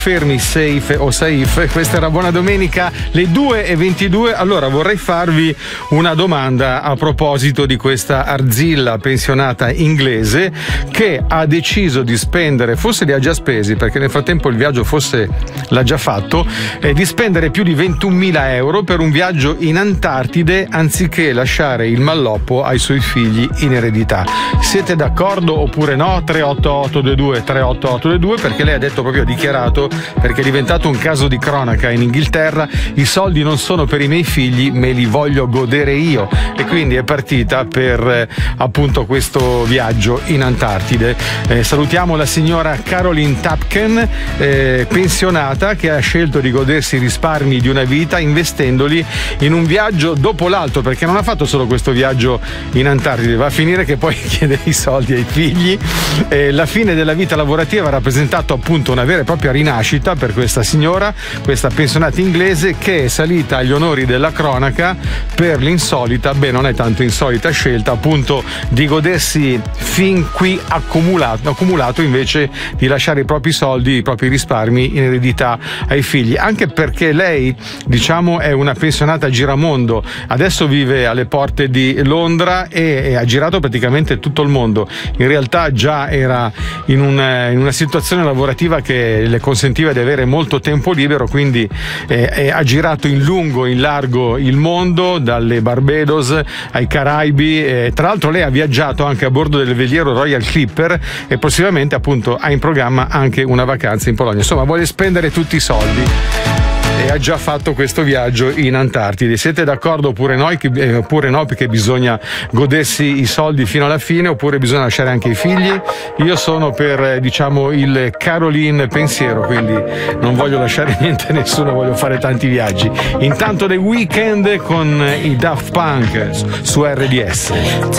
Fermi Safe o Saif, questa era Buona Domenica, le 2:22. Allora vorrei farvi una domanda a proposito di questa arzilla pensionata inglese che ha deciso di spendere, forse li ha già spesi perché nel frattempo il viaggio forse l'ha già fatto, di spendere più di 21.000 euro per un viaggio in Antartide anziché lasciare il malloppo ai suoi figli in eredità. Siete d'accordo oppure no? 38822 perché lei ha detto, proprio ha dichiarato, perché è diventato un caso di cronaca in Inghilterra: i soldi non sono per i miei figli, me li voglio godere io, e quindi è partita per appunto questo viaggio in Antartide. Salutiamo la signora Caroline Tapken, pensionata, che ha scelto di godersi i risparmi di una vita investendoli in un viaggio dopo l'altro, perché non ha fatto solo questo viaggio in Antartide, va a finire che poi chiede i soldi ai figli. La fine della vita lavorativa ha rappresentato appunto una vera e propria rinascita per questa signora, questa pensionata inglese, che è salita agli onori della cronaca per l'insolita, non è tanto insolita scelta, appunto, di godersi fin qui accumulato invece di lasciare i propri soldi, i propri risparmi in eredità ai figli. Anche perché lei, diciamo, è una pensionata giramondo, adesso vive alle porte di Londra e ha girato praticamente tutto il mondo. In realtà già era in una situazione lavorativa che le consentiva di avere molto tempo libero, quindi ha girato in lungo, in largo il mondo, dalle Barbados ai Caraibi. Tra l'altro lei ha viaggiato anche a bordo del veliero Royal Clipper e prossimamente appunto ha in programma anche una vacanza in Polonia. Insomma, vuole spendere tutti i soldi e ha già fatto questo viaggio in Antartide. Siete d'accordo oppure no? Oppure no, perché bisogna godersi i soldi fino alla fine, oppure bisogna lasciare anche i figli? Io sono per, diciamo, il Caroline pensiero, quindi non voglio lasciare niente a nessuno, voglio fare tanti viaggi. Intanto The Weeknd con i Daft Punk su RDS.